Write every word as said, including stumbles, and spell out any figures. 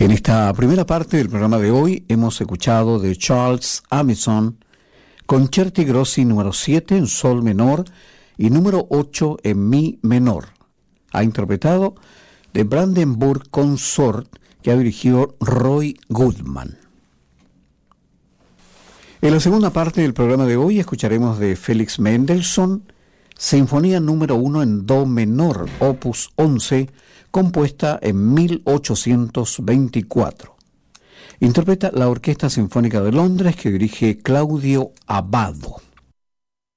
En esta primera parte del programa de hoy hemos escuchado de Charles Addison Concerti Grossi número siete en sol menor y número ocho en mi menor. Ha interpretado de Brandenburg Consort, que ha dirigido Roy Goodman. En la segunda parte del programa de hoy escucharemos de Felix Mendelssohn Sinfonía número uno en do menor, opus once, compuesta en mil ochocientos veinticuatro. Interpreta la Orquesta Sinfónica de Londres, que dirige Claudio Abbado.